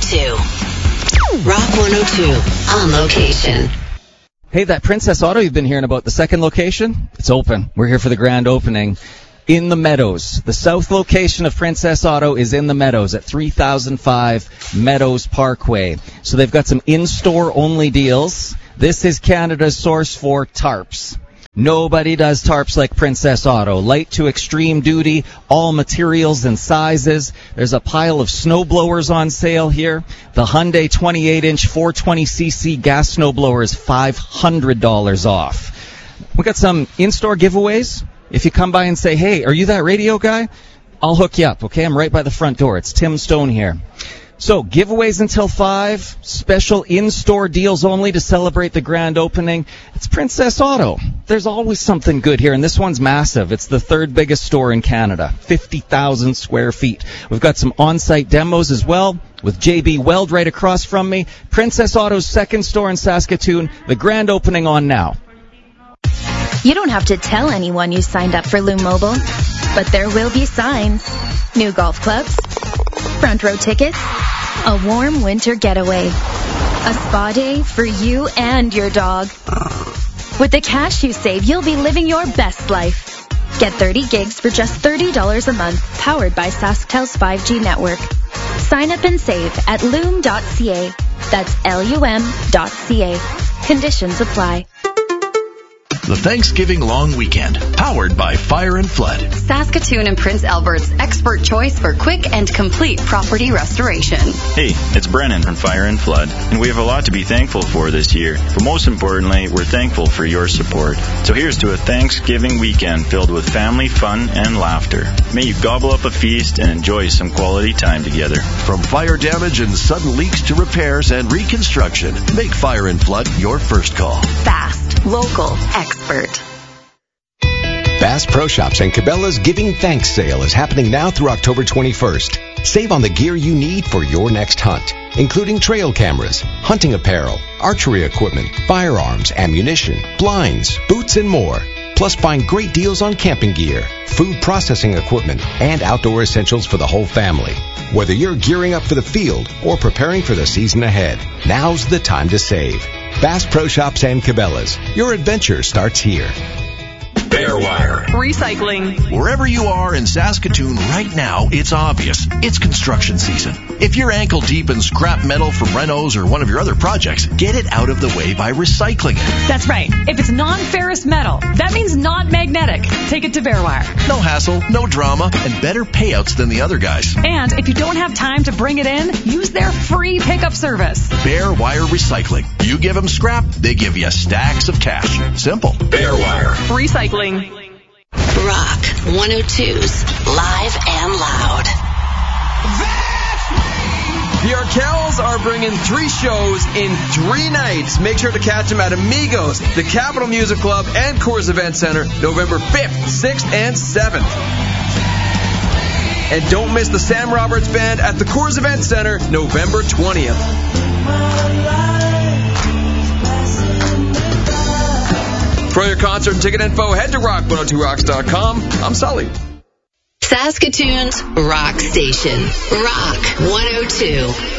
102. Rock 102 on location. Hey, that Princess Auto you've been hearing about, the second location, it's open. We're here for the grand opening in the Meadows. The south location of Princess Auto is in the Meadows at 3005 Meadows Parkway. So they've got some in-store only deals. This is Canada's source for tarps. Nobody does tarps like Princess Auto. Light to extreme duty, all materials and sizes. There's a pile of snow blowers on sale here. The Hyundai 28-inch 420cc gas snow blower is $500 off. We got some in-store giveaways. If you come by and say, hey, are you that radio guy? I'll hook you up, okay? I'm right by the front door. It's Tim Stone here. So, giveaways until 5, special in-store deals only to celebrate the grand opening. It's Princess Auto. There's always something good here, and this one's massive. It's the third biggest store in Canada, 50,000 square feet. We've got some on-site demos as well, with JB Weld right across from me. Princess Auto's second store in Saskatoon, the grand opening on now. You don't have to tell anyone you signed up for Loom Mobile, but there will be signs. New golf clubs, front row tickets, a warm winter getaway, a spa day for you and your dog. With the cash you save, you'll be living your best life. Get 30 gigs for just $30 a month, powered by SaskTel's 5G network. Sign up and save at loom.ca. That's LUM.ca. Conditions apply. The Thanksgiving long weekend, powered by Fire and Flood. Saskatoon and Prince Albert's expert choice for quick and complete property restoration. Hey, it's Brennan from Fire and Flood, and we have a lot to be thankful for this year. But most importantly, we're thankful for your support. So here's to a Thanksgiving weekend filled with family, fun, and laughter. May you gobble up a feast and enjoy some quality time together. From fire damage and sudden leaks to repairs and reconstruction, make Fire and Flood your first call. Fast, local, expert. Bass Pro Shops and Cabela's Giving Thanks sale is happening now through October 21st. Save on the gear you need for your next hunt, including trail cameras, hunting apparel, archery equipment, firearms, ammunition, blinds, boots, and more. Plus, find great deals on camping gear, food processing equipment, and outdoor essentials for the whole family. Whether you're gearing up for the field or preparing for the season ahead, now's the time to save. Bass Pro Shops and Cabela's. Your adventure starts here. Bearwire Recycling. Wherever you are in Saskatoon right now, it's obvious. It's construction season. If you're ankle deep in scrap metal from Renos or one of your other projects, get it out of the way by recycling it. That's right. If it's non-ferrous metal, that means not magnetic. Take it to Bearwire. No hassle, no drama, and better payouts than the other guys. And if you don't have time to bring it in, use their free pickup service. Bearwire Recycling. You give them scrap, they give you stacks of cash. Simple. Bearwire Recycling. Rock 102's Live and Loud. The Arkells are bringing 3 shows in 3 nights. Make sure to catch them at Amigos, the Capitol Music Club, and Coors Event Center, November 5th, 6th, and 7th. And don't miss the Sam Roberts Band at the Coors Event Center, November 20th. For your concert and ticket info, head to rock102rocks.com. I'm Sully. Saskatoon's Rock Station. Rock 102.